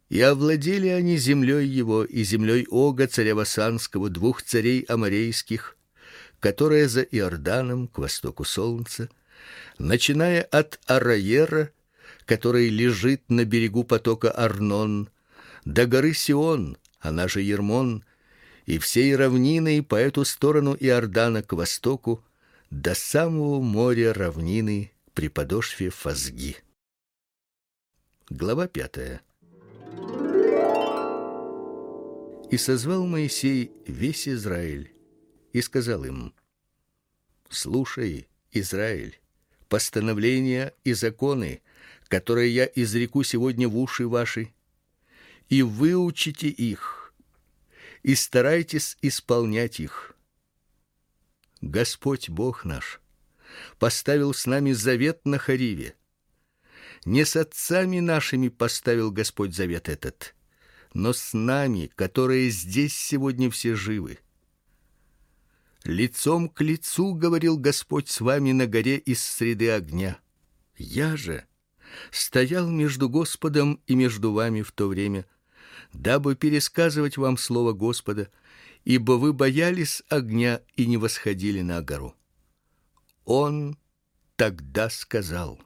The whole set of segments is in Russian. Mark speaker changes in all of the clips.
Speaker 1: И овладели они землей его и землей Ога царя Басанского, двух царей аморейских, которая за Иорданом к востоку солнца, начиная от Араера, который лежит на берегу потока Арнон, до горы Сион, она же Ермон, и всей равнины по эту сторону Иордана к востоку, до самого моря равнины при подошве Фазги. Глава 5. И созвал Моисей весь Израиль и сказал им: слушай, Израиль, постановления и законы, которые я изреку сегодня в уши ваши, и выучите их, и старайтесь исполнять их. Господь Бог наш поставил с нами завет на Хориве. Не с отцами нашими поставил Господь завет этот, но с нами, которые здесь сегодня все живы. Лицом к лицу говорил Господь с вами на горе из среды огня. Я же стоял между Господом и между вами в то время, дабы пересказывать вам слово Господа, ибо вы боялись огня и не восходили на гору. Он тогда сказал: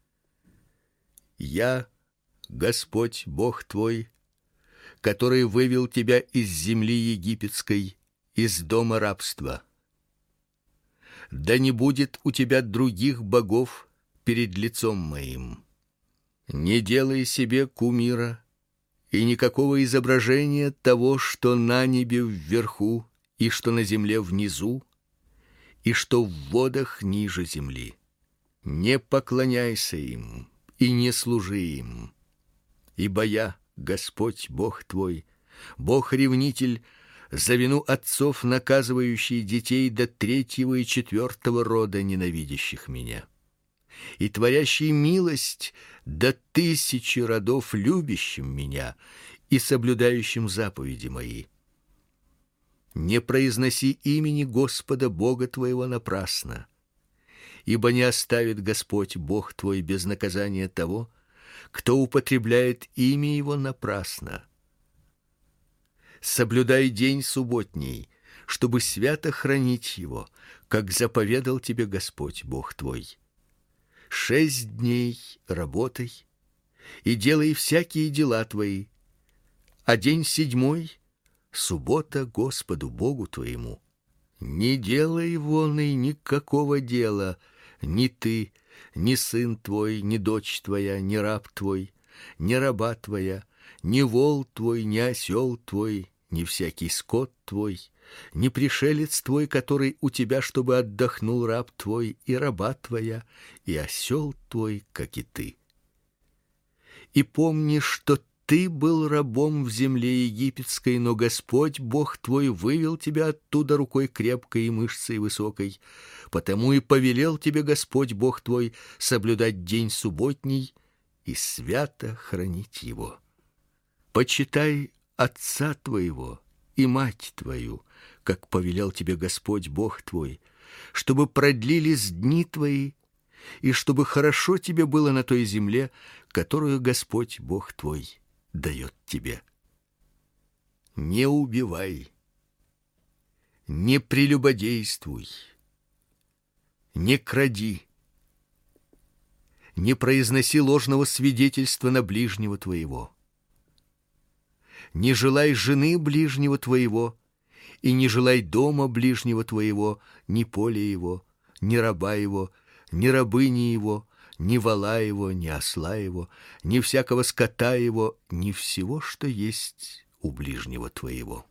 Speaker 1: Я, Господь Бог твой, который вывел тебя из земли египетской, из дома рабства. Да не будет у тебя других богов перед лицом моим. Не делай себе кумира и никакого изображения того, что на небе вверху и что на земле внизу, и что в водах ниже земли. Не поклоняйся им и не служи им. Ибо я, Господь Бог твой, Бог-ревнитель, за вину отцов наказывающий детей до 3-го и 4-го рода ненавидящих меня, и творящий милость до 1000 родов любящим меня и соблюдающим заповеди мои. Не произноси имени Господа Бога твоего напрасно, ибо не оставит Господь Бог твой без наказания того, кто употребляет имя его напрасно. Соблюдай день субботний, чтобы свято хранить его, как заповедал тебе Господь Бог твой. 6 дней работай и делай всякие дела твои, а день 7 — суббота Господу Богу твоему. Не делай вон и никакого дела, ни ты, ни сын твой, ни дочь твоя, ни раб твой, ни раба твоя, ни вол твой, ни осел твой, ни всякий скот твой, ни пришелец твой, который у тебя, чтобы отдохнул раб твой и раба твоя, и осел твой, как и ты. И помни, что ты был рабом в земле египетской, но Господь Бог твой вывел тебя оттуда рукой крепкой и мышцей высокой, потому и повелел тебе Господь Бог твой соблюдать день субботний и свято хранить его. Почитай отца твоего и мать твою, как повелел тебе Господь Бог твой, чтобы продлились дни твои, и чтобы хорошо тебе было на той земле, которую Господь Бог твой дает тебе. Не убивай, не прелюбодействуй, не кради, не произноси ложного свидетельства на ближнего твоего. Не желай жены ближнего твоего, и не желай дома ближнего твоего, ни поля его, ни раба его, ни рабыни его, ни вола его, ни осла его, ни всякого скота его, ни всего, что есть у ближнего твоего.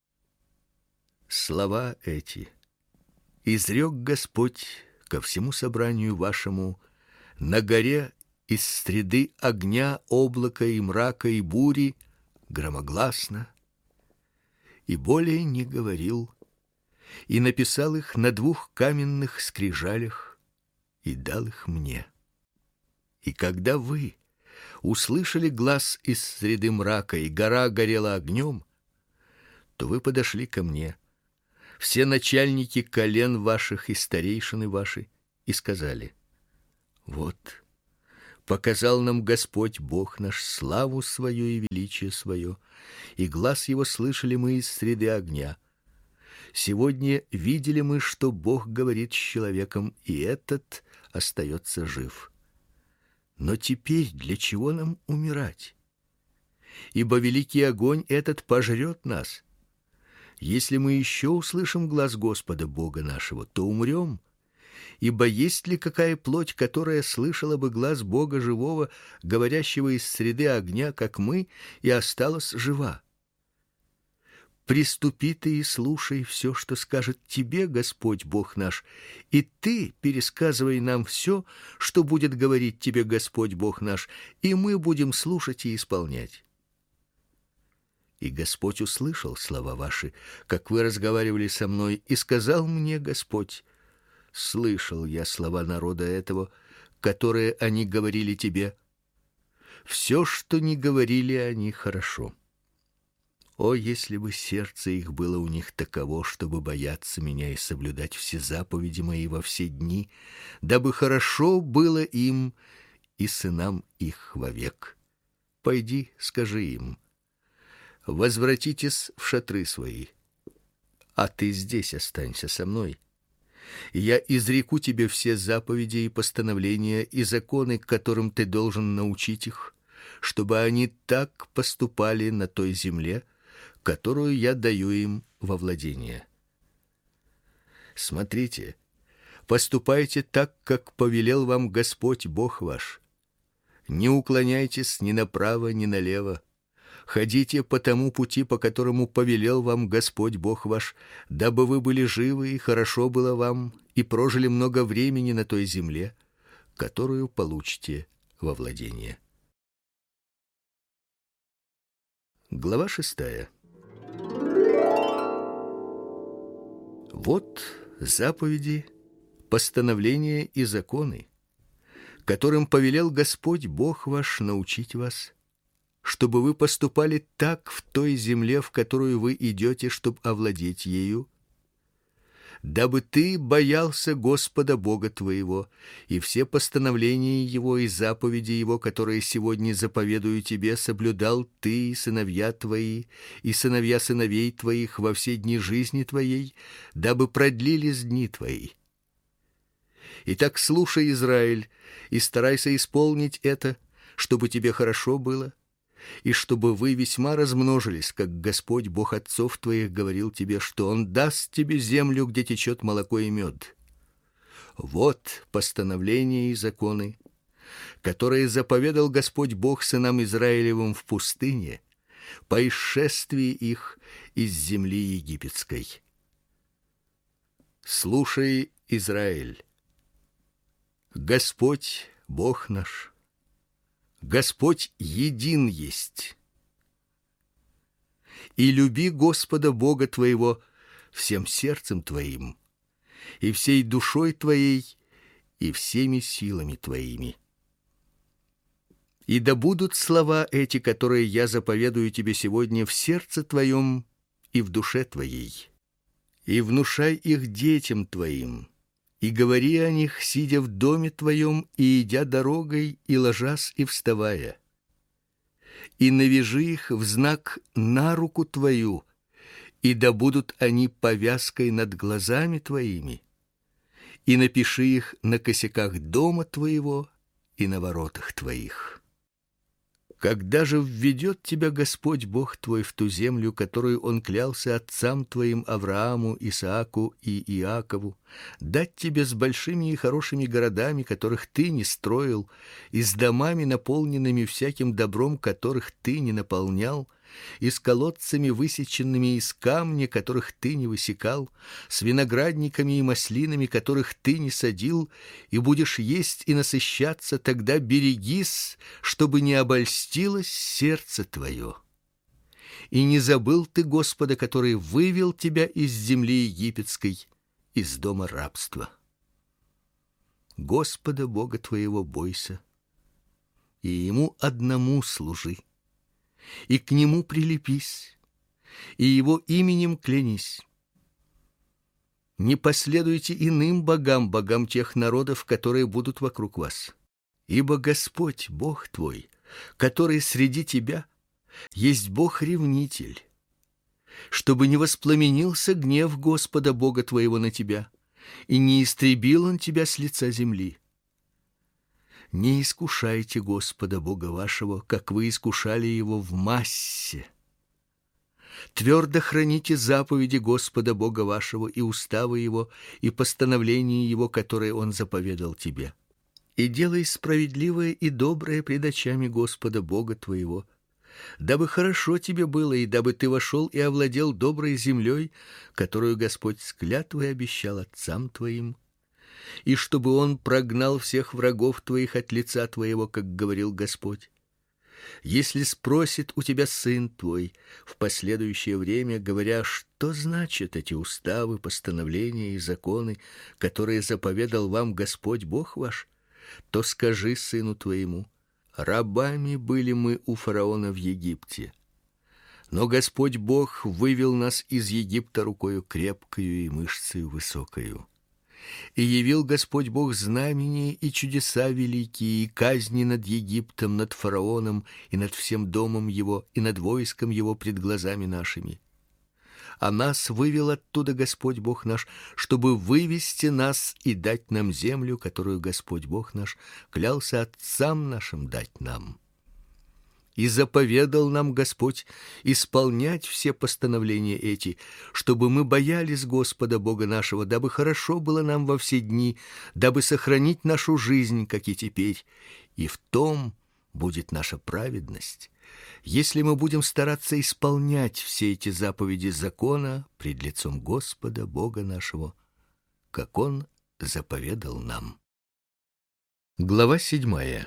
Speaker 1: Слова эти изрек Господь ко всему собранию вашему на горе из среды огня, облака и мрака и бури громогласно, и более не говорил, и написал их на 2 каменных скрижалях и дал их мне. И когда вы услышали глас из среды мрака, и гора горела огнем, то вы подошли ко мне, все начальники колен ваших и старейшины ваши, и сказали: вот, Показал нам Господь Бог наш славу свою и величие свое, и глас его слышали мы из среды огня. Сегодня видели мы, что Бог говорит с человеком, и этот остается жив. Но теперь для чего нам умирать? Ибо великий огонь этот пожрет нас. Если мы еще услышим глас Господа Бога нашего, то умрем. Ибо есть ли какая плоть, которая слышала бы глас Бога живого, говорящего из среды огня, как мы, и осталась жива? Приступи ты и слушай все, что скажет тебе Господь Бог наш, и ты пересказывай нам все, что будет говорить тебе Господь Бог наш, и мы будем слушать и исполнять. И Господь услышал слова ваши, как вы разговаривали со мной, и сказал мне Господь: слышал я слова народа этого, которые они говорили тебе. Все, что не говорили они, хорошо. О, если бы сердце их было у них таково, чтобы бояться меня и соблюдать все заповеди мои во все дни, дабы хорошо было им и сынам их вовек. Пойди, скажи им: возвратитесь в шатры свои, а ты здесь останься со мной. Я изреку тебе все заповеди и постановления и законы, которым ты должен научить их, чтобы они так поступали на той земле, которую я даю им во владение. Смотрите, поступайте так, как повелел вам Господь Бог ваш. Не уклоняйтесь ни направо, ни налево. Ходите по тому пути, по которому повелел вам Господь Бог ваш, дабы вы были живы и хорошо было вам, и прожили много времени на той земле, которую получите во владение. Глава 6. Вот заповеди, постановления и законы, которым повелел Господь Бог ваш научить вас, чтобы вы поступали так в той земле, в которую вы идете, чтобы овладеть ею, дабы ты боялся Господа Бога твоего, и все постановления Его и заповеди Его, которые сегодня заповедую тебе, соблюдал ты и сыновья твои, и сыновья сыновей твоих во все дни жизни твоей, дабы продлились дни твои. Итак, слушай, Израиль, и старайся исполнить это, чтобы тебе хорошо было, и чтобы вы весьма размножились, как Господь Бог отцов твоих говорил тебе, что Он даст тебе землю, где течет молоко и мед. Вот постановления и законы, которые заповедал Господь Бог сынам Израилевым в пустыне, по исшествии их из земли египетской. Слушай, Израиль, Господь Бог наш, Господь един есть. И люби Господа Бога твоего всем сердцем твоим, и всей душой твоей, и всеми силами твоими. И да будут слова эти, которые я заповедую тебе сегодня, в сердце твоем и в душе твоей, и внушай их детям твоим, и говори о них, сидя в доме твоем, и идя дорогой, и ложась, и вставая. И навяжи их в знак на руку твою, и да будут они повязкой над глазами твоими, и напиши их на косяках дома твоего и на воротах твоих. Когда же введет тебя Господь Бог твой в ту землю, которую Он клялся отцам твоим Аврааму, Исааку и Иакову, дать тебе с большими и хорошими городами, которых ты не строил, и с домами, наполненными всяким добром, которых ты не наполнял, и с колодцами, высеченными из камня, которых ты не высекал, с виноградниками и маслинами, которых ты не садил, и будешь есть и насыщаться, тогда берегись, чтобы не обольстилось сердце твое. И не забыл ты Господа, который вывел тебя из земли египетской, из дома рабства. Господа Бога твоего бойся, и Ему одному служи, и к Нему прилепись, и Его именем клянись. Не последуйте иным богам, богам тех народов, которые будут вокруг вас. Ибо Господь, Бог твой, который среди тебя, есть Бог-ревнитель, чтобы не воспламенился гнев Господа Бога твоего на тебя, и не истребил он тебя с лица земли. Не искушайте Господа Бога вашего, как вы искушали его в Массе. Твердо храните заповеди Господа Бога вашего и уставы его, и постановления его, которые он заповедал тебе. И делай справедливое и доброе пред очами Господа Бога твоего, дабы хорошо тебе было, и дабы ты вошел и овладел доброй землей, которую Господь с клятвой обещал отцам твоим, и чтобы он прогнал всех врагов твоих от лица твоего, как говорил Господь. Если спросит у тебя сын твой в последующее время, говоря, что значат эти уставы, постановления и законы, которые заповедал вам Господь Бог ваш, то скажи сыну твоему: рабами были мы у фараона в Египте, но Господь Бог вывел нас из Египта рукою крепкою и мышцею высокою. И явил Господь Бог знамения и чудеса великие, и казни над Египтом, над фараоном, и над всем домом его, и над войском его пред глазами нашими. А нас вывел оттуда Господь Бог наш, чтобы вывести нас и дать нам землю, которую Господь Бог наш клялся отцам нашим дать нам. И заповедал нам Господь исполнять все постановления эти, чтобы мы боялись Господа Бога нашего, дабы хорошо было нам во все дни, дабы сохранить нашу жизнь, как и теперь, и в том будет наша праведность, если мы будем стараться исполнять все эти заповеди закона пред лицом Господа Бога нашего, как Он заповедал нам. Глава 7.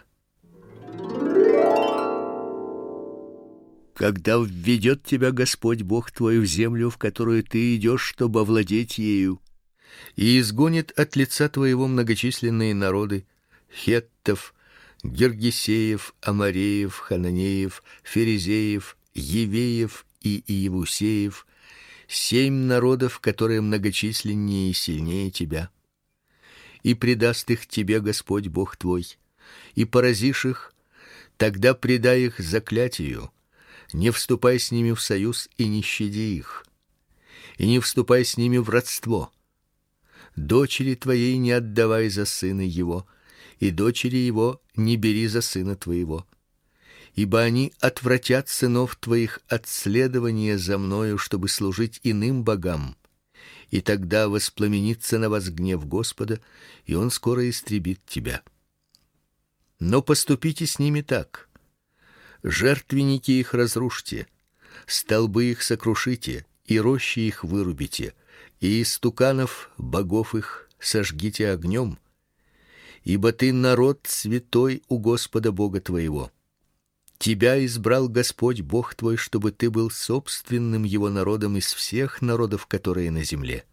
Speaker 1: Когда введет тебя Господь Бог твой в землю, в которую ты идешь, чтобы овладеть ею, и изгонит от лица твоего многочисленные народы: хеттов, гиргесеев, амореев, хананеев, ферезеев, евеев и иевусеев, 7 народов, которые многочисленнее и сильнее тебя. И предаст их тебе Господь Бог твой, и поразишь их, тогда предай их заклятию. Не вступай с ними в союз и не щади их, и не вступай с ними в родство. Дочери твоей не отдавай за сына его, и дочери его не бери за сына твоего, ибо они отвратят сынов твоих от следования за мною, чтобы служить иным богам, и тогда воспламенится на вас гнев Господа, и он скоро истребит тебя. Но поступите с ними так: жертвенники их разрушьте, столбы их сокрушите, и рощи их вырубите, и истуканов богов их сожгите огнем, ибо ты народ святой у Господа Бога твоего. Тебя избрал Господь Бог твой, чтобы ты был собственным его народом из всех народов, которые на земле.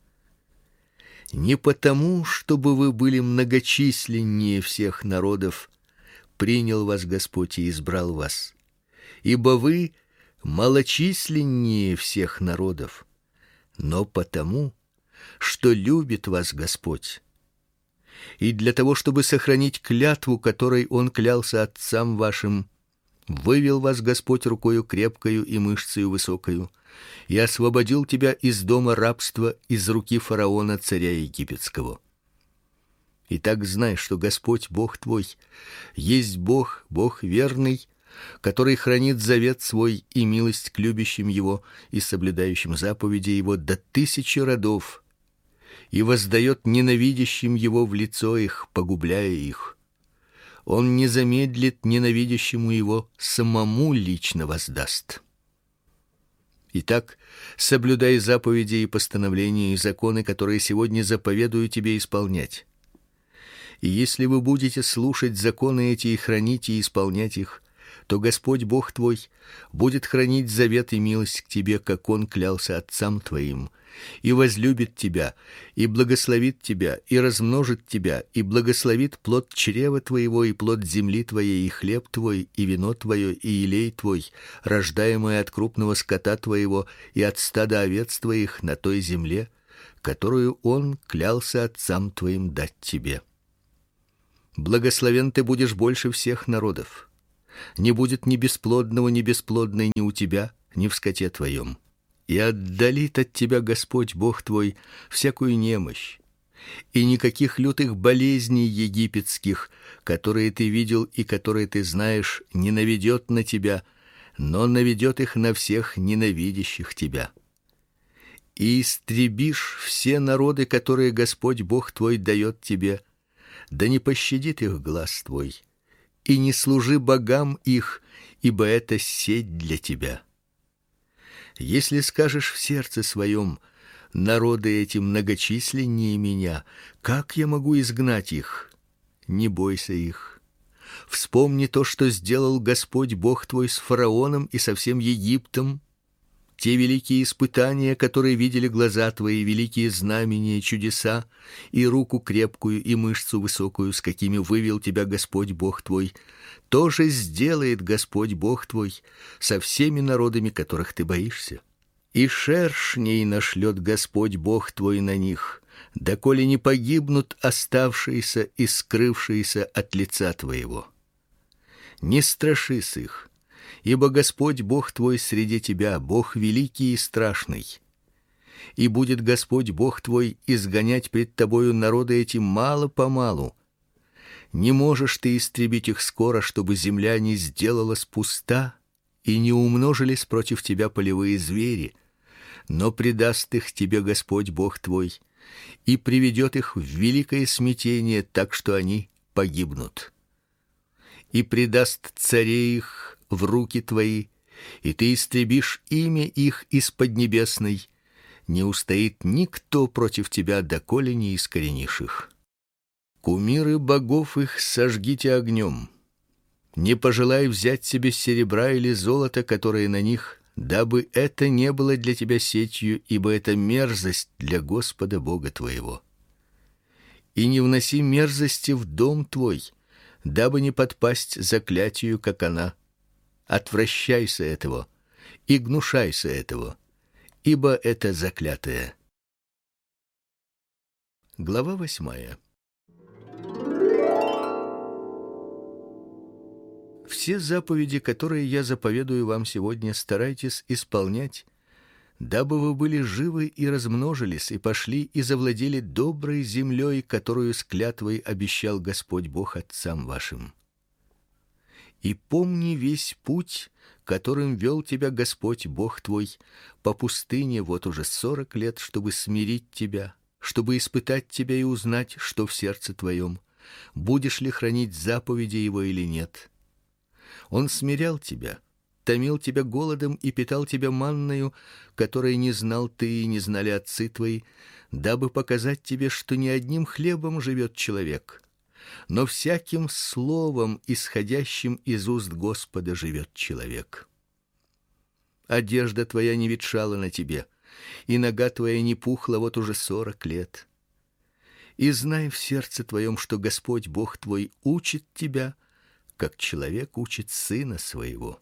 Speaker 1: Не потому, чтобы вы были многочисленнее всех народов, принял вас Господь и избрал вас, ибо вы малочисленнее всех народов, но потому, что любит вас Господь, и для того, чтобы сохранить клятву, которой Он клялся отцам вашим, вывел вас Господь рукою крепкою и мышцею высокою, и освободил тебя из дома рабства, из руки фараона, царя египетского. Итак, знай, что Господь Бог твой есть Бог, Бог верный, который хранит завет свой и милость к любящим его и соблюдающим заповеди его до 1000 родов, и воздает ненавидящим его в лицо их, погубляя их. Он не замедлит ненавидящему его, самому лично воздаст. Итак, соблюдай заповеди и постановления и законы, которые сегодня заповедую тебе исполнять. И если вы будете слушать законы эти и хранить и исполнять их, то Господь Бог твой будет хранить завет и милость к тебе, как Он клялся отцам твоим, и возлюбит тебя, и благословит тебя, и размножит тебя, и благословит плод чрева твоего, и плод земли твоей, и хлеб твой, и вино твое, и елей твой, рождаемое от крупного скота твоего и от стада овец твоих на той земле, которую Он клялся отцам твоим дать тебе. Благословен ты будешь больше всех народов. Не будет ни бесплодного, ни бесплодной ни у тебя, ни в скоте твоем. И отдалит от тебя Господь Бог твой всякую немощь, и никаких лютых болезней египетских, которые ты видел и которые ты знаешь, не наведет на тебя, но наведет их на всех ненавидящих тебя. И истребишь все народы, которые Господь Бог твой дает тебе, да не пощадит их глаз твой, и не служи богам их, ибо это сеть для тебя. Если скажешь в сердце своем: народы эти многочисленнее меня, как я могу изгнать их? Не бойся их. Вспомни то, что сделал Господь Бог твой с фараоном и со всем Египтом, те великие испытания, которые видели глаза твои, великие знамения, чудеса, и руку крепкую, и мышцу высокую, с какими вывел тебя Господь Бог твой, тоже сделает Господь Бог твой со всеми народами, которых ты боишься. И шершней нашлет Господь Бог твой на них, доколе не погибнут оставшиеся и скрывшиеся от лица твоего. Не страшись их, ибо Господь Бог твой среди тебя, Бог великий и страшный. И будет Господь Бог твой изгонять пред тобою народы эти мало-помалу. Не можешь ты истребить их скоро, чтобы земля не сделалась пуста и не умножились против тебя полевые звери, но предаст их тебе Господь Бог твой и приведет их в великое смятение, так что они погибнут. И предаст царей их в руки твои, и ты истребишь имя их из поднебесной. Не устоит никто против тебя, доколе не искоренишь их. Кумиры богов их сожгите огнем. Не пожелай взять себе серебра или золота, которые на них, дабы это не было для тебя сетью, ибо это мерзость для Господа Бога твоего. И не вноси мерзости в дом твой, дабы не подпасть заклятию, как она. Отвращайся этого и гнушайся этого, ибо это заклятое. Глава 8. Все заповеди, которые я заповедую вам сегодня, старайтесь исполнять, дабы вы были живы и размножились, и пошли и завладели доброй землей, которую с клятвой обещал Господь Бог отцам вашим. И помни весь путь, которым вел тебя Господь Бог твой по пустыне вот уже 40 лет, чтобы смирить тебя, чтобы испытать тебя и узнать, что в сердце твоем, будешь ли хранить заповеди его или нет. Он смирял тебя, томил тебя голодом и питал тебя манною, которой не знал ты и не знали отцы твои, дабы показать тебе, что не одним хлебом живет человек, но всяким словом, исходящим из уст Господа, живет человек. Одежда твоя не ветшала на тебе, и нога твоя не пухла вот уже 40 лет. И знай в сердце твоем, что Господь Бог твой учит тебя, как человек учит сына своего.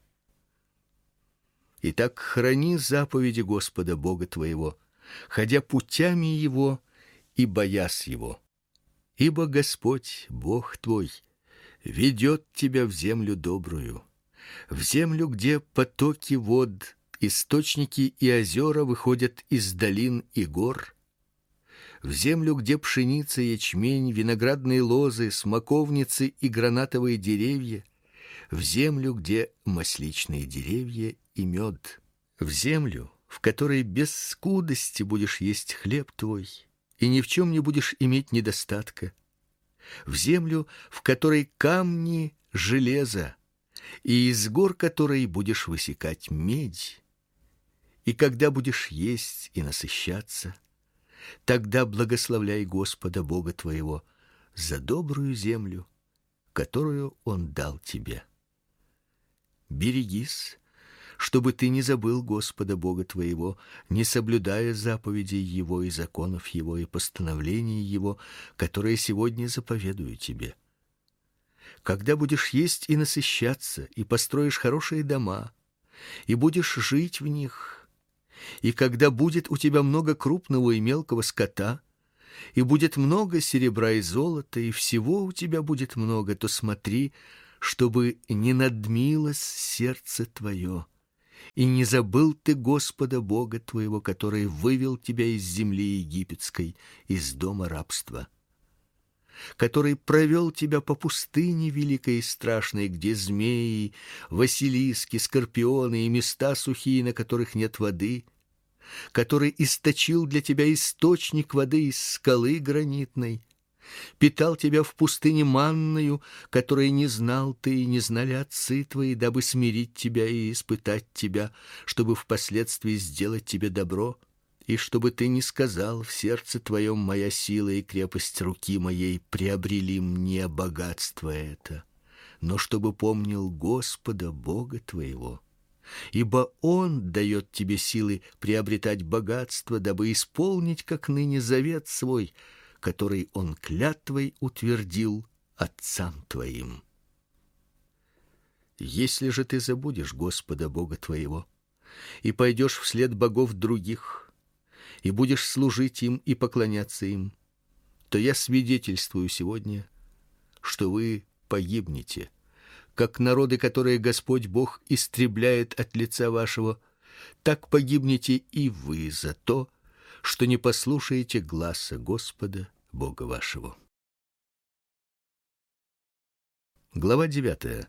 Speaker 1: Итак, храни заповеди Господа Бога твоего, ходя путями его и боясь его. Ибо Господь Бог твой ведет тебя в землю добрую, в землю, где потоки вод, источники и озера выходят из долин и гор, в землю, где пшеница, ячмень, виноградные лозы, смоковницы и гранатовые деревья, в землю, где масличные деревья и мед, в землю, в которой без скудости будешь есть хлеб твой, и ни в чем не будешь иметь недостатка, в землю, в которой камни железо, и из гор которой будешь высекать медь. И когда будешь есть и насыщаться, тогда благословляй Господа Бога твоего за добрую землю, которую Он дал тебе. Берегись, чтобы ты не забыл Господа Бога твоего, не соблюдая заповедей Его и законов Его и постановлений Его, которые сегодня заповедую тебе. Когда будешь есть и насыщаться, и построишь хорошие дома, и будешь жить в них, и когда будет у тебя много крупного и мелкого скота, и будет много серебра и золота, и всего у тебя будет много, то смотри, чтобы не надмилось сердце твое, и не забыл ты Господа Бога твоего, который вывел тебя из земли египетской, из дома рабства, который провел тебя по пустыне великой и страшной, где змеи, василиски, скорпионы и места сухие, на которых нет воды, который источил для тебя источник воды из скалы гранитной, питал тебя в пустыне манною, которой не знал ты и не знали отцы твои, дабы смирить тебя и испытать тебя, чтобы впоследствии сделать тебе добро, и чтобы ты не сказал в сердце твоем: моя сила и крепость руки моей приобрели мне богатство это, но чтобы помнил Господа Бога твоего, ибо Он дает тебе силы приобретать богатство, дабы исполнить, как ныне, завет свой, который Он клятвой утвердил отцам твоим. Если же ты забудешь Господа Бога твоего и пойдешь вслед богов других, и будешь служить им и поклоняться им, то я свидетельствую сегодня, что вы погибнете, как народы, которые Господь Бог истребляет от лица вашего, так погибнете и вы за то, что не послушаете гласа Господа Бога вашего. Глава 9.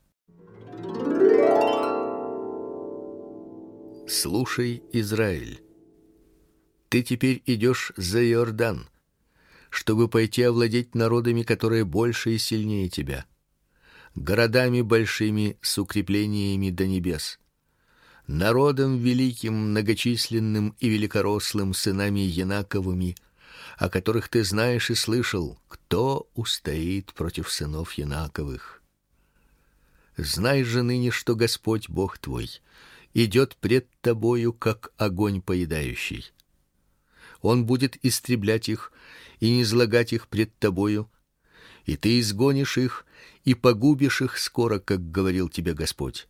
Speaker 1: Слушай, Израиль, ты теперь идешь за Иордан, чтобы пойти овладеть народами, которые больше и сильнее тебя, городами большими с укреплениями до небес, народом великим, многочисленным и великорослым, сынами Янаковыми, о которых ты знаешь и слышал, кто устоит против сынов Янаковых. Знай же ныне, что Господь Бог твой идет пред тобою, как огонь поедающий. Он будет истреблять их и низлагать их пред тобою, и ты изгонишь их и погубишь их скоро, как говорил тебе Господь.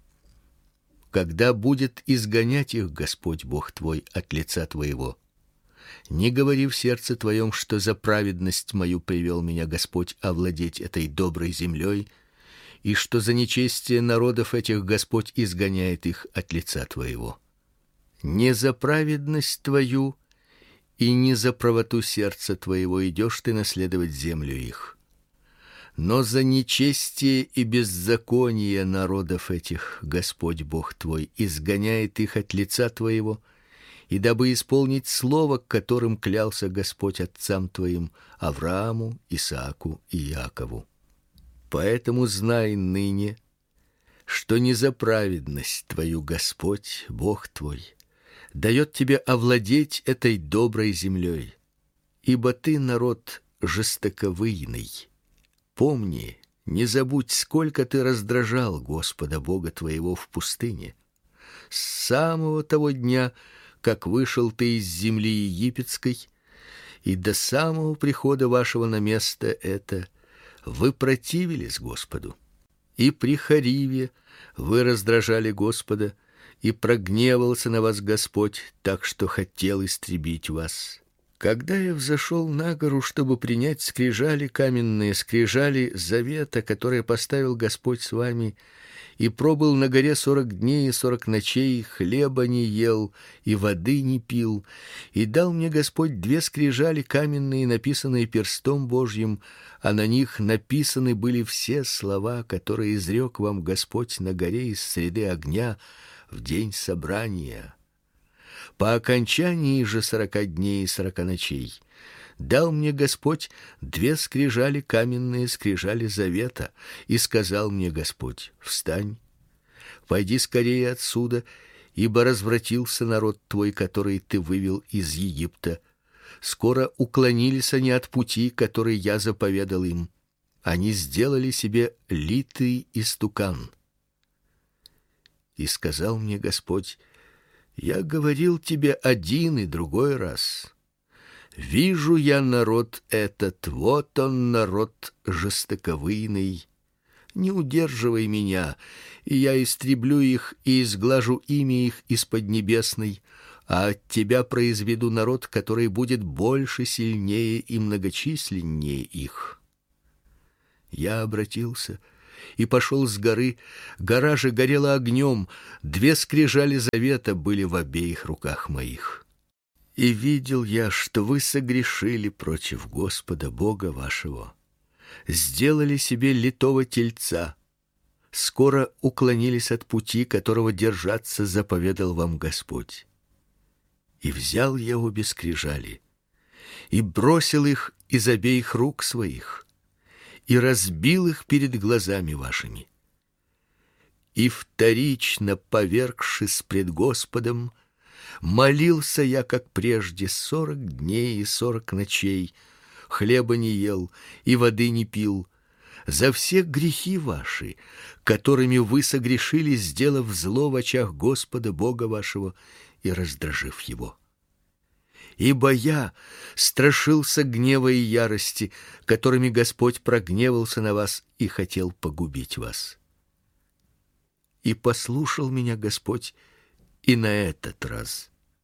Speaker 1: Когда будет изгонять их Господь Бог твой от лица твоего, не говори в сердце твоем, что за праведность мою привел меня Господь овладеть этой доброй землей, и что за нечестие народов этих Господь изгоняет их от лица твоего. Не за праведность твою и не за правоту сердца твоего идешь ты наследовать землю их, но за нечестие и беззаконие народов этих Господь Бог твой изгоняет их от лица твоего, и дабы исполнить слово, которым клялся Господь отцам твоим, Аврааму, Исааку и Иакову. Поэтому знай ныне, что не за праведность твою Господь Бог твой дает тебе овладеть этой доброй землей, ибо ты народ жестоковыйный. Помни, не забудь, сколько ты раздражал Господа Бога твоего в пустыне, с самого того дня, как вышел ты из земли египетской, и до самого прихода вашего на место это вы противились Господу. И при Хариве вы раздражали Господа, и прогневался на вас Господь, так что хотел истребить вас. Когда я взошел на гору, чтобы принять скрижали, каменные скрижали завета, которые поставил Господь с вами, и пробыл на горе 40 дней и 40 ночей, хлеба не ел и воды не пил, и дал мне Господь 2 скрижали каменные, написанные перстом Божьим, а на них написаны были все слова, которые изрек вам Господь на горе из среды огня в день собрания. По окончании же 40 дней и 40 ночей дал мне Господь 2 скрижали каменные, скрижали завета, и сказал мне Господь: встань, пойди скорее отсюда, ибо развратился народ твой, который ты вывел из Египта. Скоро уклонились они от пути, который я заповедал им. Они сделали себе литый истукан. И сказал мне Господь: я говорил тебе один и другой раз. Вижу я народ этот, вот он, народ жестоковыйный. Не удерживай меня, и я истреблю их и изглажу имя их из поднебесной, а от тебя произведу народ, который будет больше, сильнее и многочисленнее их. Я обратился и пошел с горы. Гора же горела огнем, 2 скрижали завета были в обеих руках моих. И видел я, что вы согрешили против Господа Бога вашего, сделали себе литого тельца, скоро уклонились от пути, которого держаться заповедал вам Господь. И взял я обе скрижали и бросил их из обеих рук своих, и разбил их перед глазами вашими. И вторично, повергшись пред Господом, молился я, как прежде, 40 дней и 40 ночей, хлеба не ел и воды не пил, за все грехи ваши, которыми вы согрешили, сделав зло в очах Господа Бога вашего и раздражив его. Ибо я страшился гнева и ярости, которыми Господь прогневался на вас и хотел погубить вас. И послушал меня Господь и на этот раз.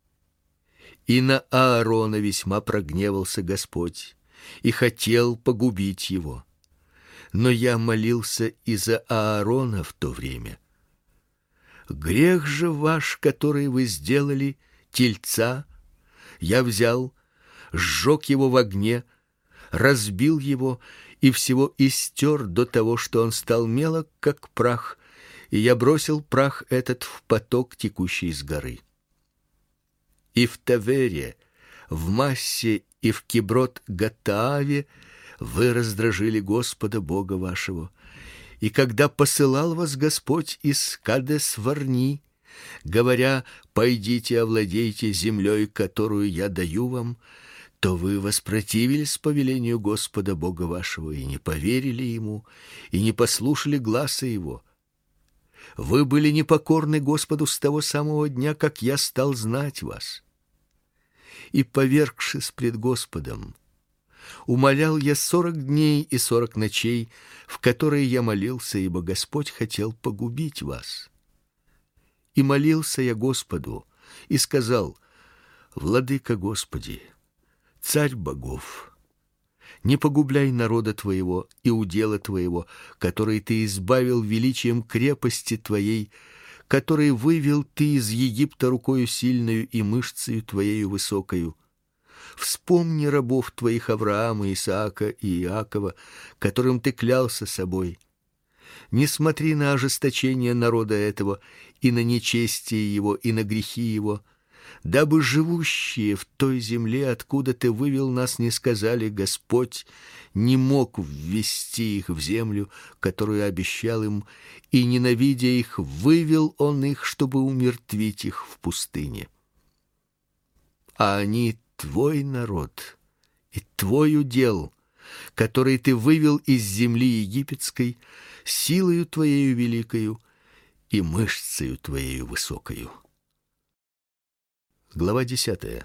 Speaker 1: И на Аарона весьма прогневался Господь и хотел погубить его. Но я молился и за Аарона в то время. Грех же ваш, который вы сделали, тельца, я взял, сжег его в огне, разбил его и всего истер до того, что он стал мелок, как прах, и я бросил прах этот в поток, текущий с горы. И в Тавере, в Массе и в Киброт-Гаттааве вы раздражили Господа Бога вашего. И когда посылал вас Господь из Кадес-Варни, говоря: «Пойдите, овладейте землей, которую я даю вам», то вы воспротивились повелению Господа Бога вашего и не поверили Ему, и не послушали гласа Его. Вы были непокорны Господу с того самого дня, как я стал знать вас. И, повергшись пред Господом, умолял я 40 дней и 40 ночей, в которые я молился, ибо Господь хотел погубить вас. И молился я Господу, и сказал: «Владыка Господи, Царь богов, не погубляй народа Твоего и удела Твоего, который Ты избавил величием крепости Твоей, который вывел Ты из Египта рукою сильною и мышцею Твоею высокою. Вспомни рабов Твоих Авраама, Исаака и Иакова, которым Ты клялся собой. Не смотри на ожесточение народа этого и на нечестие его и на грехи его, дабы живущие в той земле, откуда Ты вывел нас, не сказали: Господь не мог ввести их в землю, которую обещал им, и, ненавидя их, вывел Он их, чтобы умертвить их в пустыне. А они Твой народ и Твой удел, который Ты вывел из земли египетской силою Твоею великою и мышцею Твоею высокою». Глава 10.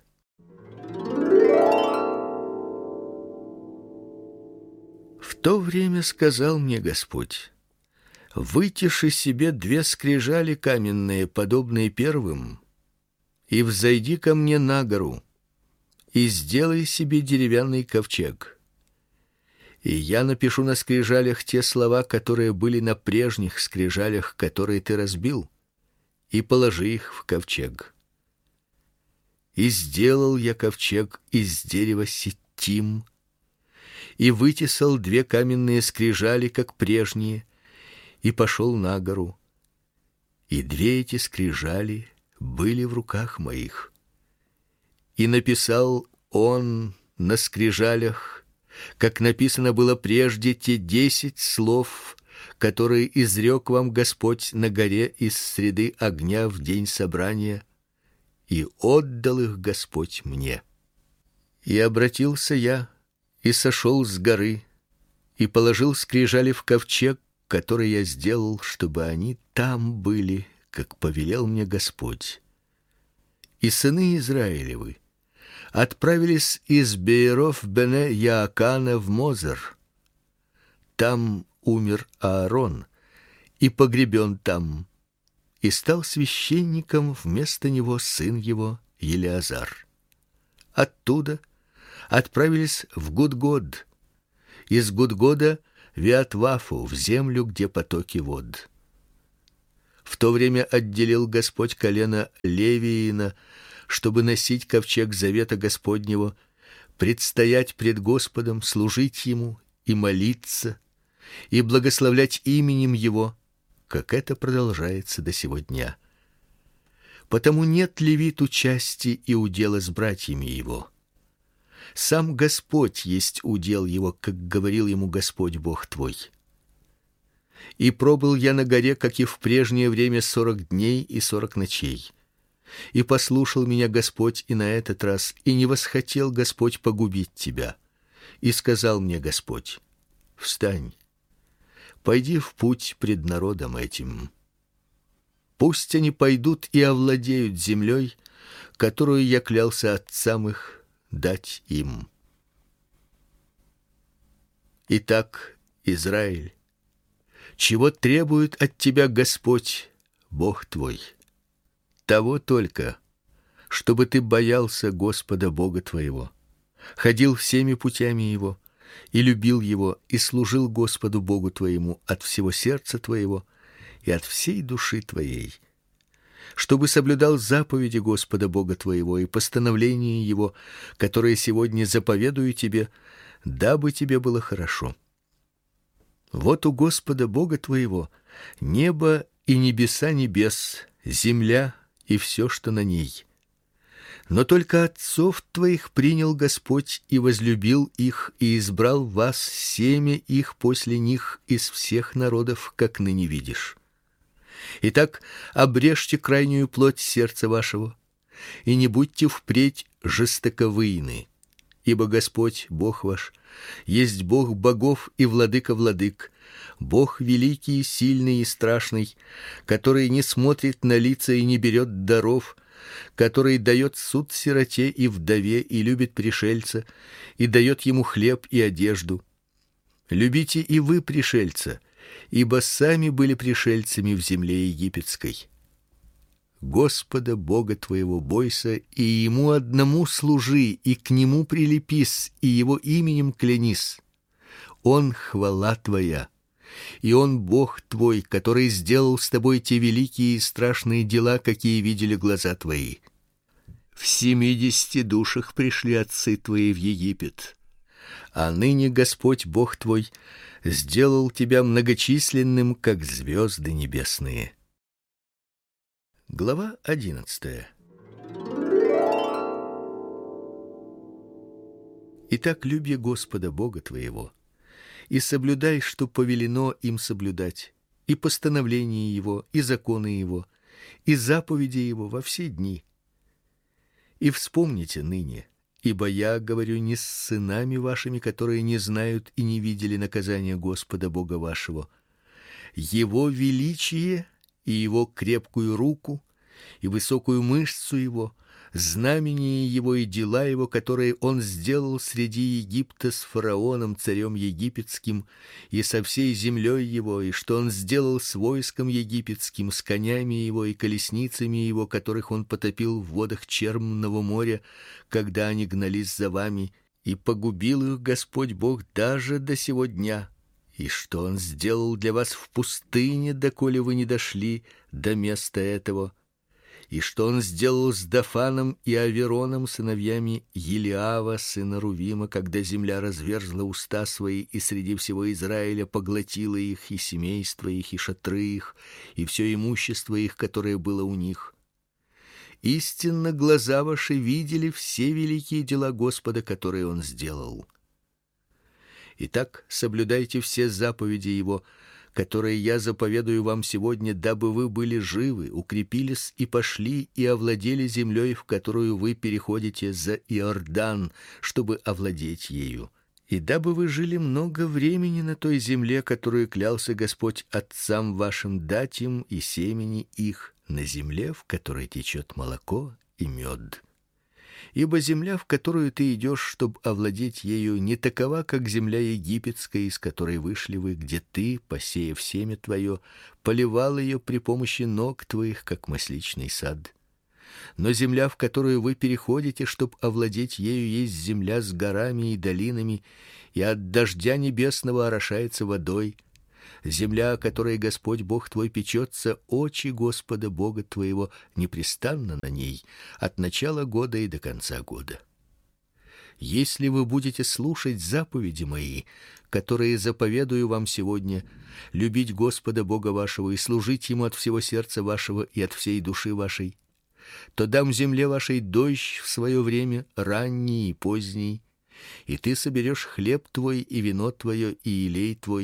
Speaker 1: В то время сказал мне Господь: «Вытиши себе 2 скрижали каменные, подобные первым, и взойди ко мне на гору, и сделай себе деревянный ковчег. И я напишу на скрижалях те слова, которые были на прежних скрижалях, которые ты разбил, и положи их в ковчег». И сделал я ковчег из дерева ситим, и вытесал 2 каменные скрижали, как прежние, и пошел на гору. И 2 эти скрижали были в руках моих. И написал он на скрижалях, как написано было прежде, те 10 слов, которые изрек вам Господь на горе из среды огня в день собрания, и отдал их Господь мне. И обратился я, и сошел с горы, и положил скрижали в ковчег, который я сделал, чтобы они там были, как повелел мне Господь. И сыны Израилевы отправились из Бееров бене Яакана в Мозер. Там умер Аарон и погребен там, и стал священником вместо него сын его Елеазар. Оттуда отправились в Гудгод, из Гудгода в Иатвафу, в землю, где потоки вод. В то время отделил Господь колено Левиина, чтобы носить ковчег завета Господнего, предстоять пред Господом, служить ему и молиться, и благословлять именем его, как это продолжается до сего дня. Потому нет левиту части и удела с братьями его. Сам Господь есть удел его, как говорил ему Господь Бог твой. И пробыл я на горе, как и в прежнее время, 40 дней и 40 ночей. И послушал меня Господь и на этот раз, и не восхотел Господь погубить тебя. И сказал мне Господь: встань, пойди в путь пред народом этим. Пусть они пойдут и овладеют землей, которую я клялся отцам их дать им. Итак, Израиль, чего требует от тебя Господь, Бог твой? Того только, чтобы ты боялся Господа Бога твоего, ходил всеми путями его и любил его, и служил Господу Богу твоему от всего сердца твоего и от всей души твоей, чтобы соблюдал заповеди Господа Бога твоего и постановления его, которые сегодня заповедую тебе, дабы тебе было хорошо. Вот у Господа Бога твоего небо и небеса небес, земля и все, что на ней. Но только отцов твоих принял Господь и возлюбил их, и избрал вас, семя их после них из всех народов, как ныне видишь. Итак, обрежьте крайнюю плоть сердца вашего, и не будьте впредь жестоковыйны, ибо Господь, Бог ваш, есть Бог богов и владыка владык, Бог великий, сильный и страшный, который не смотрит на лица и не берет даров, который дает суд сироте и вдове и любит пришельца, и дает ему хлеб и одежду. Любите и вы пришельца, ибо сами были пришельцами в земле египетской. Господа Бога твоего бойся, и ему одному служи, и к нему прилепись, и его именем клянись. Он хвала твоя, и он Бог твой, который сделал с тобой те великие и страшные дела, какие видели глаза твои. В 70 душах пришли отцы твои в Египет, а ныне Господь Бог твой сделал тебя многочисленным, как звезды небесные. Глава 11. Итак, люби Господа Бога твоего, и соблюдай, что повелено им соблюдать, и постановления его, и законы его, и заповеди его во все дни. И вспомните ныне, ибо я говорю не с сынами вашими, которые не знают и не видели наказания Господа Бога вашего, его величие и его крепкую руку, и высокую мышцу его, знамения его и дела его, которые он сделал среди Египта с фараоном, царем египетским, и со всей землей его, и что он сделал с войском египетским, с конями его и колесницами его, которых он потопил в водах Черного моря, когда они гнались за вами, и погубил их Господь Бог даже до сего дня. И что он сделал для вас в пустыне, доколе вы не дошли до места этого, и что он сделал с Дафаном и Авероном, сыновьями Елиава, сына Рувима, когда земля разверзла уста свои, и среди всего Израиля поглотила их, и семейства их, и шатры их, и все имущество их, которое было у них. Истинно глаза ваши видели все великие дела Господа, которые он сделал. Итак, соблюдайте все заповеди его, которые я заповедую вам сегодня, дабы вы были живы, укрепились и пошли и овладели землей, в которую вы переходите за Иордан, чтобы овладеть ею, и дабы вы жили много времени на той земле, которую клялся Господь отцам вашим дать им и семени их, на земле, в которой течет молоко и мед. Ибо земля, в которую ты идешь, чтобы овладеть ею, не такова, как земля египетская, из которой вышли вы, где ты, посеяв семя твое, поливал ее при помощи ног твоих, как масличный сад. Но земля, в которую вы переходите, чтоб овладеть ею, есть земля с горами и долинами, и от дождя небесного орошается водой. Земля, о которой Господь Бог твой печется, очи Господа Бога твоего непрестанно на ней от начала года и до конца года. Если вы будете слушать заповеди мои, которые заповедую вам сегодня, любить Господа Бога вашего и служить ему от всего сердца вашего и от всей души вашей, то дам земле вашей дождь в свое время, ранний и поздний, и ты соберешь хлеб твой и вино твое и елей твой,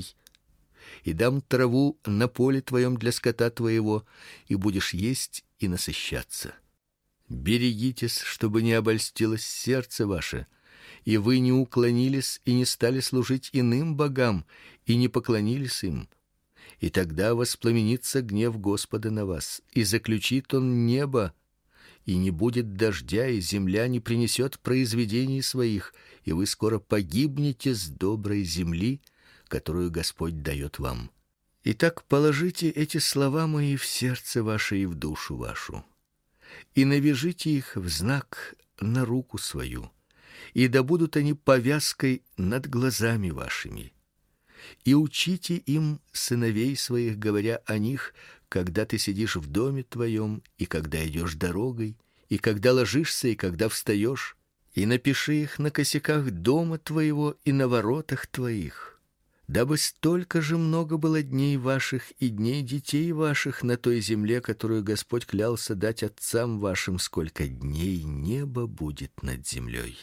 Speaker 1: и дам траву на поле твоем для скота твоего, и будешь есть и насыщаться. Берегитесь, чтобы не обольстилось сердце ваше, и вы не уклонились и не стали служить иным богам и не поклонились им. И тогда воспламенится гнев Господа на вас, и заключит он небо, и не будет дождя, и земля не принесет произведений своих, и вы скоро погибнете с доброй земли, которую Господь дает вам. Итак, положите эти слова мои в сердце ваше и в душу вашу, и навяжите их в знак на руку свою, и да будут они повязкой над глазами вашими. И учите им сыновей своих, говоря о них, когда ты сидишь в доме твоем, и когда идешь дорогой, и когда ложишься, и когда встаешь, и напиши их на косяках дома твоего и на воротах твоих, дабы столько же много было дней ваших и дней детей ваших на той земле, которую Господь клялся дать отцам вашим, сколько дней небо будет над землей.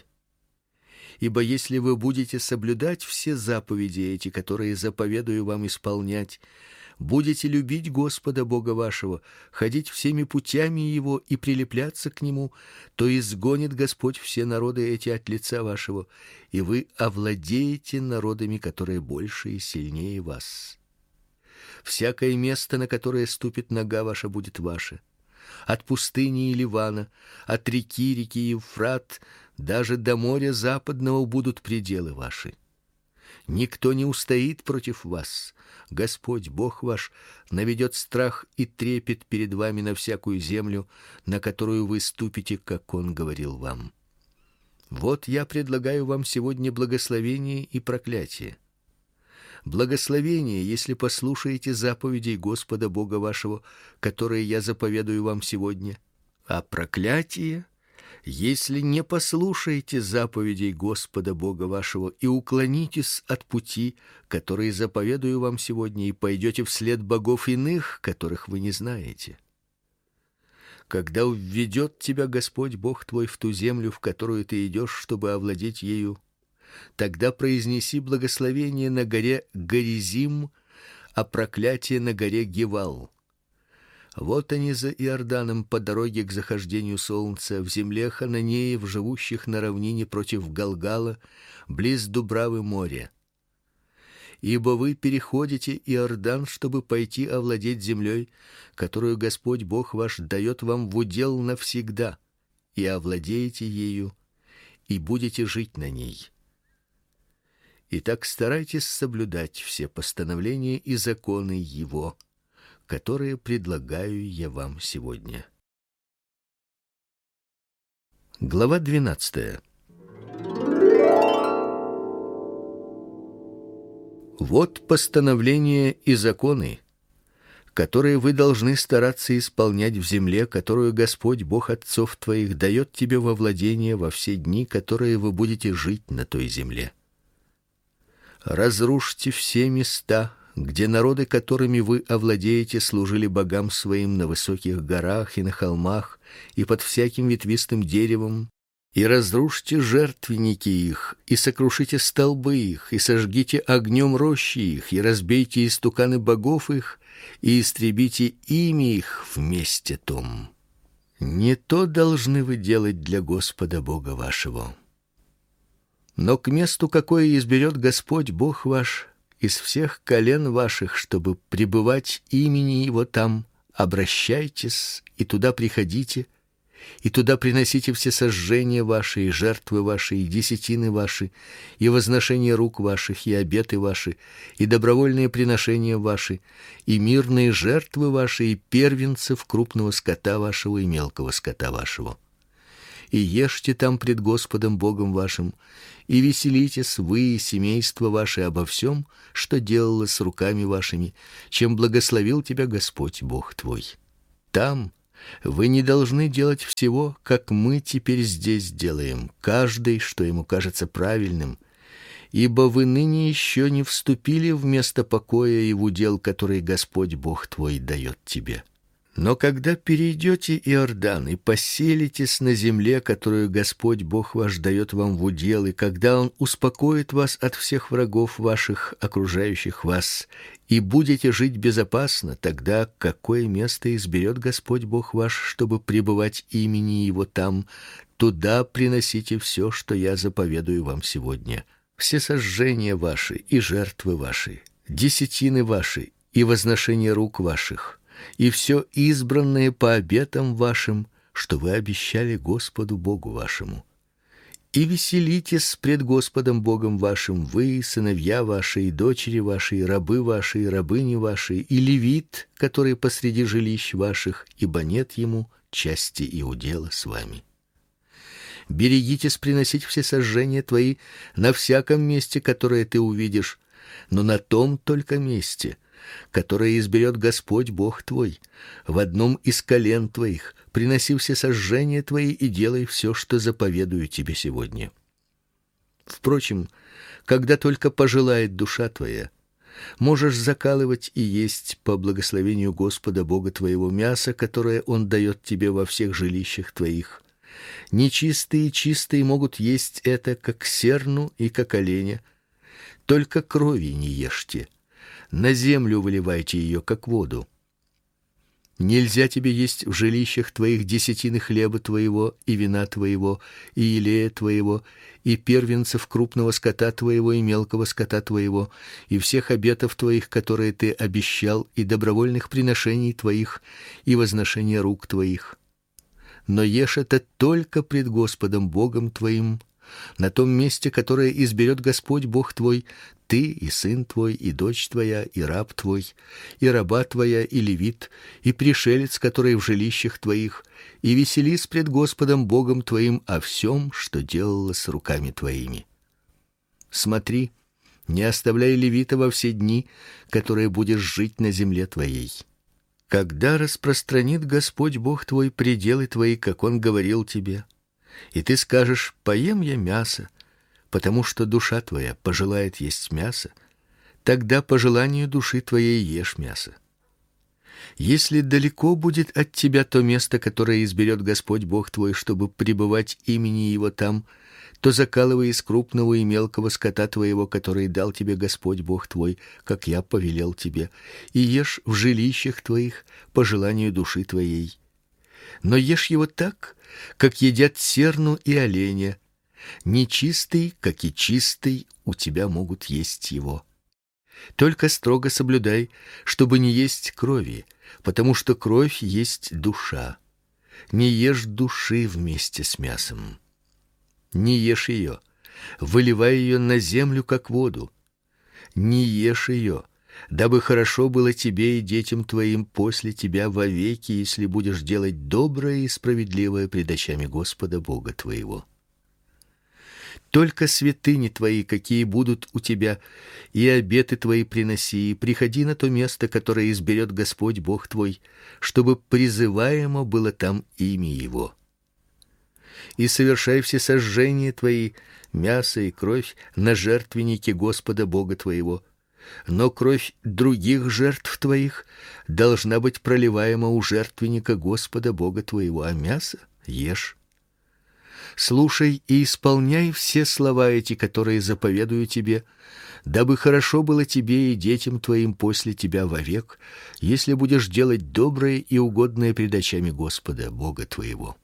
Speaker 1: Ибо если вы будете соблюдать все заповеди эти, которые заповедую вам исполнять, будете любить Господа Бога вашего, ходить всеми путями его и прилепляться к нему, то изгонит Господь все народы эти от лица вашего, и вы овладеете народами, которые больше и сильнее вас. Всякое место, на которое ступит нога ваша, будет ваше. От пустыни и Ливана, от реки Евфрат, даже до моря западного будут пределы ваши. Никто не устоит против вас. Господь Бог ваш наведет страх и трепет перед вами на всякую землю, на которую вы ступите, как Он говорил вам. Вот я предлагаю вам сегодня благословение и проклятие. Благословение, если послушаете заповедей Господа Бога вашего, которые я заповедую вам сегодня, а проклятие, если не послушаете заповедей Господа Бога вашего и уклонитесь от пути, который заповедую вам сегодня, и пойдете вслед богов иных, которых вы не знаете. Когда введет тебя Господь Бог твой в ту землю, в которую ты идешь, чтобы овладеть ею, тогда произнеси благословение на горе Горизим, а проклятие на горе Гевал. Вот они за Иорданом по дороге к захождению солнца, в земле хананеев, живущих на равнине против Галгала, близ Дубравы моря. Ибо вы переходите Иордан, чтобы пойти овладеть землей, которую Господь Бог ваш дает вам в удел навсегда, и овладеете ею, и будете жить на ней. Итак, старайтесь соблюдать все постановления и законы Его, которые предлагаю я вам сегодня. Глава 12. Вот постановления и законы, которые вы должны стараться исполнять в земле, которую Господь Бог отцов твоих дает тебе во владение во все дни, которые вы будете жить на той земле. Разрушьте все места, где народы, которыми вы овладеете, служили богам своим на высоких горах и на холмах и под всяким ветвистым деревом, и разрушьте жертвенники их, и сокрушите столбы их, и сожгите огнем рощи их, и разбейте истуканы богов их, и истребите имя их в месте том. Не то должны вы делать для Господа Бога вашего. Но к месту, какое изберет Господь Бог ваш из всех колен ваших, чтобы пребывать имени Его там, обращайтесь и туда приходите, и туда приносите все сожжения ваши, и жертвы ваши, и десятины ваши, и возношения рук ваших, и обеты ваши, и добровольные приношения ваши, и мирные жертвы ваши, и первенцев крупного скота вашего и мелкого скота вашего. И ешьте там пред Господом Богом вашим, и веселитесь вы и семейство ваше обо всем, что делалось с руками вашими, чем благословил тебя Господь Бог твой. Там вы не должны делать всего, как мы теперь здесь делаем, каждый, что ему кажется правильным, ибо вы ныне еще не вступили в место покоя и в удел, который Господь Бог твой дает тебе. Но когда перейдете Иордан и поселитесь на земле, которую Господь Бог ваш дает вам в удел, и когда Он успокоит вас от всех врагов ваших, окружающих вас, и будете жить безопасно, тогда какое место изберет Господь Бог ваш, чтобы пребывать имени Его там, туда приносите все, что я заповедую вам сегодня. Все сожжения ваши и жертвы ваши, десятины ваши и возношения рук ваших, и все избранное по обетам вашим, что вы обещали Господу Богу вашему. И веселитесь пред Господом Богом вашим вы, сыновья ваши, и дочери ваши, и рабы ваши, и рабыни ваши, и левит, который посреди жилищ ваших, ибо нет ему части и удела с вами. Берегитесь приносить все сожжения твои на всяком месте, которое ты увидишь, но на том только месте, которое изберет Господь Бог твой, в одном из колен твоих, приноси все сожжения твои и делай все, что заповедую тебе сегодня. Впрочем, когда только пожелает душа твоя, можешь закалывать и есть по благословению Господа Бога твоего мясо, которое Он дает тебе во всех жилищах твоих. Нечистые и чистые могут есть это, как серну и как оленя, только крови не ешьте. На землю выливайте ее, как воду. Нельзя тебе есть в жилищах твоих десятины хлеба твоего, и вина твоего, и елея твоего, и первенцев крупного скота твоего, и мелкого скота твоего, и всех обетов твоих, которые ты обещал, и добровольных приношений твоих, и возношения рук твоих. Но ешь это только пред Господом Богом твоим, на том месте, которое изберет Господь Бог твой, ты и сын твой, и дочь твоя, и раб твой, и раба твоя, и левит, и пришелец, который в жилищах твоих, и веселись пред Господом Богом твоим о всем, что делалось руками твоими. Смотри, не оставляй левита во все дни, которые будешь жить на земле твоей. Когда распространит Господь Бог твой пределы твои, как Он говорил тебе, и ты скажешь: «Поем я мясо», потому что душа твоя пожелает есть мясо, тогда по желанию души твоей ешь мясо. Если далеко будет от тебя то место, которое изберет Господь Бог твой, чтобы пребывать имени Его там, то закалывай из крупного и мелкого скота твоего, который дал тебе Господь Бог твой, как я повелел тебе, и ешь в жилищах твоих по желанию души твоей. Но ешь его так, как едят серну и оленя. Нечистый, как и чистый, у тебя могут есть его. Только строго соблюдай, чтобы не есть крови, потому что кровь есть душа. Не ешь души вместе с мясом. Не ешь ее, выливай ее на землю, как воду. Не ешь ее, дабы хорошо было тебе и детям твоим после тебя вовеки, если будешь делать доброе и справедливое пред очами Господа Бога твоего. Только святыни твои, какие будут у тебя, и обеты твои приноси, и приходи на то место, которое изберет Господь Бог твой, чтобы призываемо было там имя Его. И совершай все сожжения твои, мясо и кровь, на жертвеннике Господа Бога твоего. Но кровь других жертв твоих должна быть проливаема у жертвенника Господа Бога твоего, а мясо ешь. Слушай и исполняй все слова эти, которые заповедую тебе, дабы хорошо было тебе и детям твоим после тебя вовек, если будешь делать доброе и угодное пред очами Господа Бога твоего.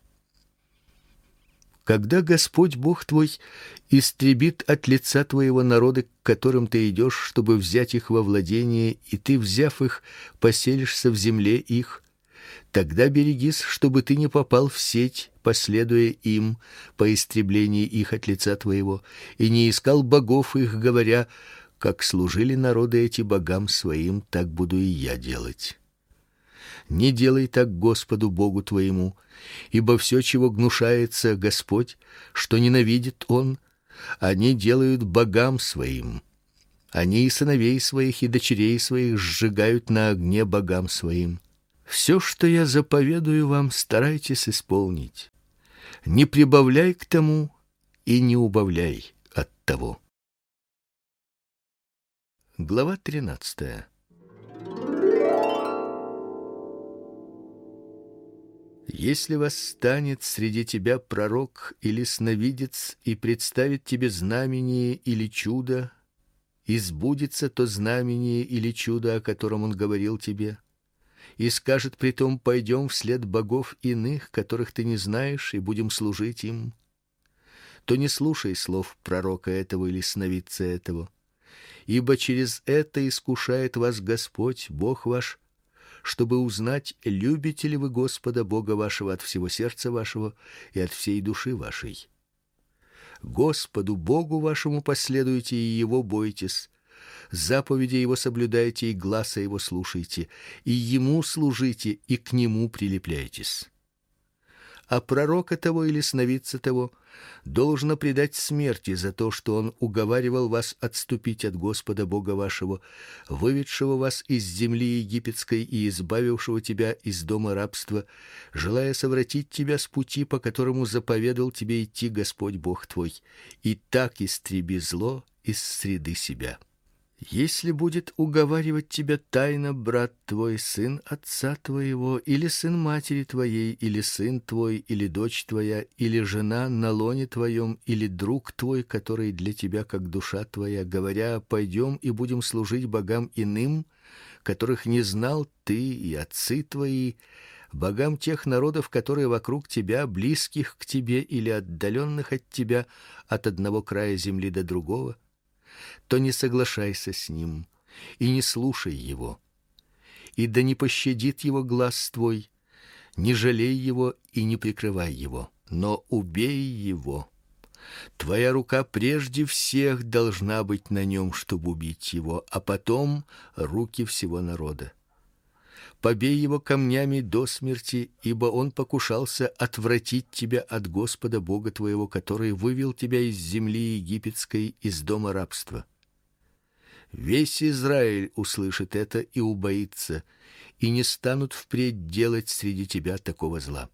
Speaker 1: Когда Господь Бог твой истребит от лица твоего народы, к которым ты идешь, чтобы взять их во владение, и ты, взяв их, поселишься в земле их, тогда берегись, чтобы ты не попал в сеть, последуя им по истреблении их от лица твоего, и не искал богов их, говоря: как служили народы эти богам своим, так буду и я делать. Не делай так Господу Богу твоему, ибо все, чего гнушается Господь, что ненавидит Он, они делают богам своим. Они и сыновей своих, и дочерей своих сжигают на огне богам своим. Все, что я заповедую вам, старайтесь исполнить. Не прибавляй к тому и не убавляй от того. Глава 13. Если восстанет среди тебя пророк или сновидец и представит тебе знамение или чудо, и сбудется то знамение или чудо, о котором он говорил тебе, и скажет притом: пойдем вслед богов иных, которых ты не знаешь, и будем служить им, то не слушай слов пророка этого или сновидца этого, ибо через это искушает вас Господь Бог ваш, чтобы узнать, любите ли вы Господа Бога вашего от всего сердца вашего и от всей души вашей. Господу Богу вашему последуйте и его бойтесь, заповеди его соблюдайте и гласа его слушайте, и ему служите и к нему прилепляйтесь. А пророка того или сновидца того должно предать смерти за то, что он уговаривал вас отступить от Господа Бога вашего, выведшего вас из земли египетской и избавившего тебя из дома рабства, желая совратить тебя с пути, по которому заповедал тебе идти Господь Бог твой, и так истреби зло из среды себя. Если будет уговаривать тебя тайно брат твой, сын отца твоего, или сын матери твоей, или сын твой, или дочь твоя, или жена на лоне твоем, или друг твой, который для тебя как душа твоя, говоря: пойдем и будем служить богам иным, которых не знал ты и отцы твои, богам тех народов, которые вокруг тебя, близких к тебе или отдаленных от тебя, от одного края земли до другого, то не соглашайся с ним и не слушай его. И да не пощадит его глаз твой, не жалей его и не прикрывай его, но убей его. Твоя рука прежде всех должна быть на нем, чтобы убить его, а потом руки всего народа. Побей его камнями до смерти, ибо он покушался отвратить тебя от Господа Бога твоего, который вывел тебя из земли египетской, из дома рабства. Весь Израиль услышит это и убоится, и не станут впредь делать среди тебя такого зла.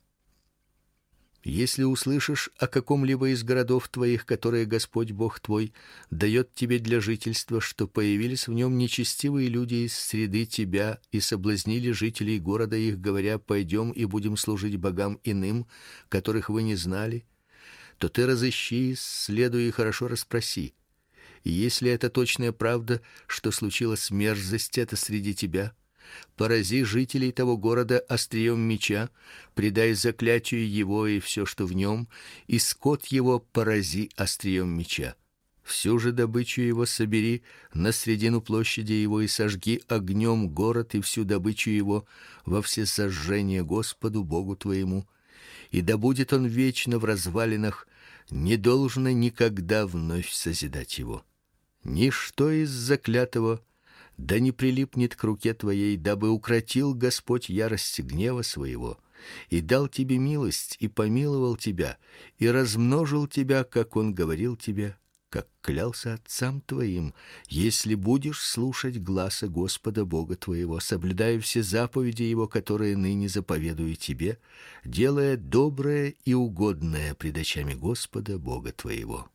Speaker 1: Если услышишь о каком-либо из городов твоих, которые Господь Бог твой дает тебе для жительства, что появились в нем нечестивые люди из среды тебя и соблазнили жителей города их, говоря: пойдем и будем служить богам иным, которых вы не знали, то ты разыщи, исследуй и хорошо расспроси. И если это точная правда, что случилась мерзость эта среди тебя, порази жителей того города острием меча, предай заклятию его и все, что в нем, и скот его порази острием меча. Всю же добычу его собери на средину площади его и сожги огнем город и всю добычу его во всесожжение Господу Богу твоему, и да будет он вечно в развалинах, не должно никогда вновь созидать его. Ничто из заклятого да не прилипнет к руке твоей, дабы укротил Господь ярость гнева своего, и дал тебе милость, и помиловал тебя, и размножил тебя, как он говорил тебе, как клялся отцам твоим, если будешь слушать гласа Господа Бога твоего, соблюдая все заповеди его, которые ныне заповедую тебе, делая доброе и угодное пред очами Господа Бога твоего.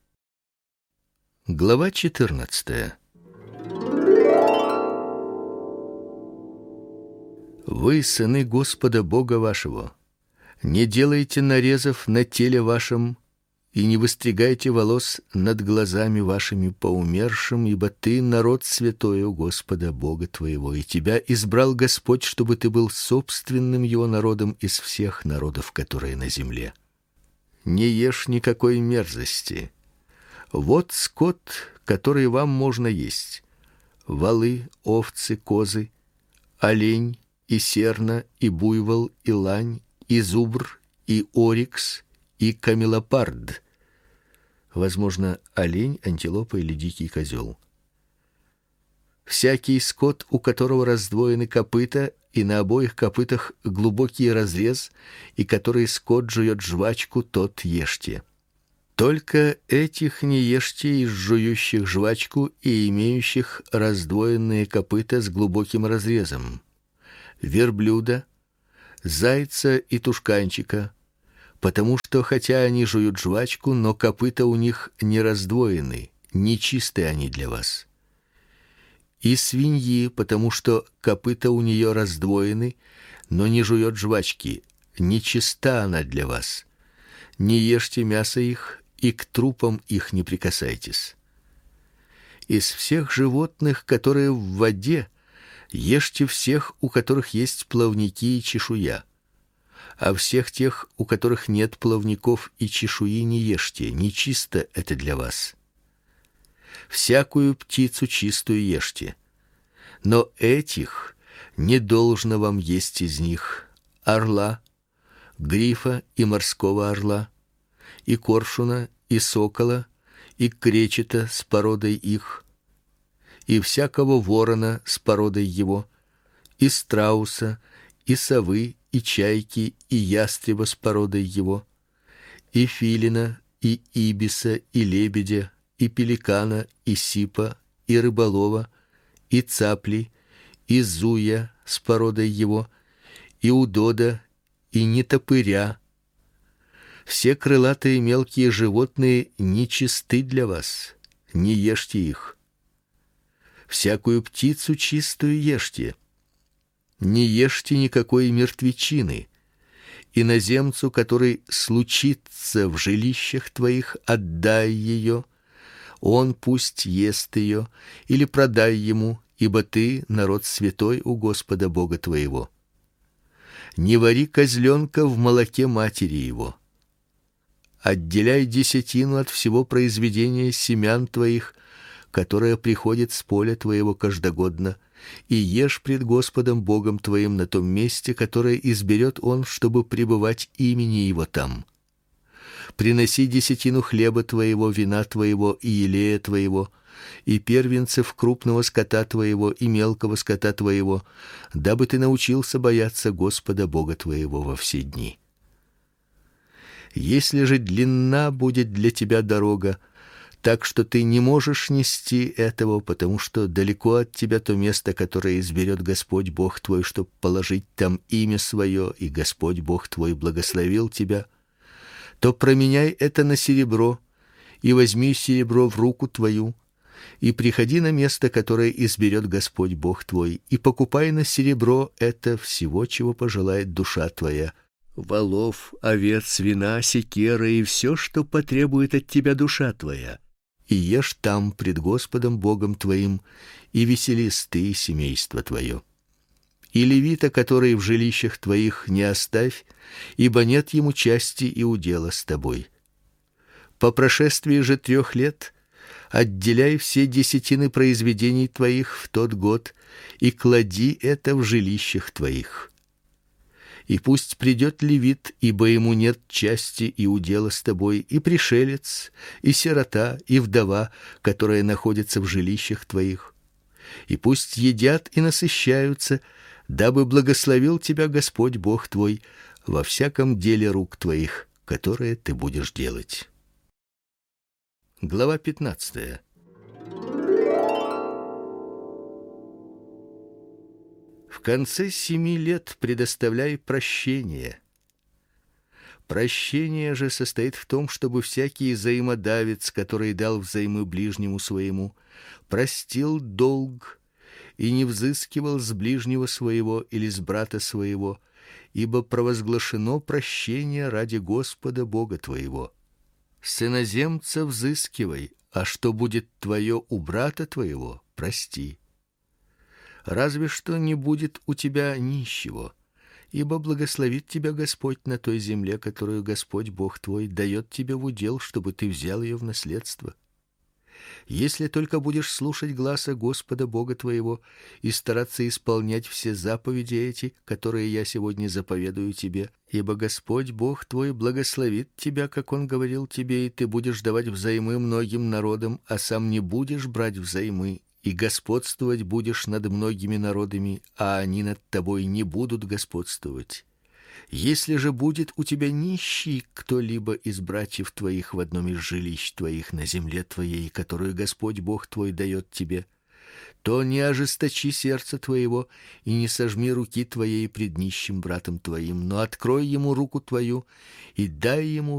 Speaker 1: Глава 14. Вы, сыны Господа Бога вашего, не делайте нарезов на теле вашем и не выстригайте волос над глазами вашими по умершим, ибо ты народ святой у Господа Бога твоего, и тебя избрал Господь, чтобы ты был собственным его народом из всех народов, которые на земле. Не ешь никакой мерзости. Вот скот, который вам можно есть: волы, овцы, козы, олень, и серна, и буйвол, и лань, и зубр, и орикс, и камелопард, возможно, олень, антилопа или дикий козел. Всякий скот, у которого раздвоены копыта, и на обоих копытах глубокий разрез, и который скот жует жвачку, тот ешьте. Только этих не ешьте из жующих жвачку и имеющих раздвоенные копыта с глубоким разрезом: верблюда, зайца и тушканчика, потому что хотя они жуют жвачку, но копыта у них не раздвоены, нечисты они для вас. И свиньи, потому что копыта у нее раздвоены, но не жует жвачки, нечиста она для вас. Не ешьте мясо их, и к трупам их не прикасайтесь. Из всех животных, которые в воде, ешьте всех, у которых есть плавники и чешуя. А всех тех, у которых нет плавников и чешуи, не ешьте, нечисто это для вас. Всякую птицу чистую ешьте. Но этих не должно вам есть из них: орла, грифа и морского орла, и коршуна, и сокола, и кречета с породой их, и всякого ворона с породой его, и страуса, и совы, и чайки, и ястреба с породой его, и филина, и ибиса, и лебедя, и пеликана, и сипа, и рыболова, и цапли, и зуя с породой его, и удода, и нетопыря. Все крылатые мелкие животные нечисты для вас, не ешьте их. Всякую птицу чистую ешьте. Не ешьте никакой мертвечины. Иноземцу, который случится в жилищах твоих, отдай ее. Он пусть ест ее, или продай ему, ибо ты народ святой у Господа Бога твоего. Не вари козленка в молоке матери его. Отделяй десятину от всего произведения семян твоих, которое приходит с поля твоего каждогодно, и ешь пред Господом Богом твоим на том месте, которое изберет Он, чтобы пребывать имени Его там. Приноси десятину хлеба твоего, вина твоего и елея твоего, и первенцев крупного скота твоего и мелкого скота твоего, дабы ты научился бояться Господа Бога твоего во все дни. Если же длинна будет для тебя дорога, так что ты не можешь нести этого, потому что далеко от тебя то место, которое изберет Господь Бог твой, чтоб положить там имя свое, и Господь Бог твой благословил тебя, то променяй это на серебро, и возьми серебро в руку твою, и приходи на место, которое изберет Господь Бог твой, и покупай на серебро это всего, чего пожелает душа твоя: волов, овец, вина, секера и все, что потребует от тебя душа твоя. И ешь там пред Господом Богом твоим, и веселись ты и семейство твое. И левита, который в жилищах твоих, не оставь, ибо нет ему части и удела с тобой. По прошествии же 3 лет отделяй все десятины произведений твоих в тот год и клади это в жилищах твоих. И пусть придет левит, ибо ему нет части и удела с тобой, и пришелец, и сирота, и вдова, которая находится в жилищах твоих. И пусть едят и насыщаются, дабы благословил тебя Господь Бог твой во всяком деле рук твоих, которое ты будешь делать. Глава 15. В конце 7 лет предоставляй прощение. Прощение же состоит в том, чтобы всякий взаимодавец, который дал взаймы ближнему своему, простил долг и не взыскивал с ближнего своего или с брата своего, ибо провозглашено прощение ради Господа Бога твоего. С иноземца взыскивай, а что будет твое у брата твоего, прости. Разве что не будет у тебя нищего, ибо благословит тебя Господь на той земле, которую Господь Бог твой дает тебе в удел, чтобы ты взял ее в наследство. Если только будешь слушать гласа Господа Бога твоего и стараться исполнять все заповеди эти, которые я сегодня заповедую тебе, ибо Господь Бог твой благословит тебя, как он говорил тебе, и ты будешь давать взаймы многим народам, а сам не будешь брать взаймы, и господствовать будешь над многими народами, а они над тобой не будут господствовать. Если же будет у тебя нищий кто-либо из братьев твоих в одном из жилищ твоих на земле твоей, которую Господь Бог твой дает тебе, то не ожесточи сердце твоего и не сожми руки твоей пред нищим братом твоим, но открой ему руку твою и дай ему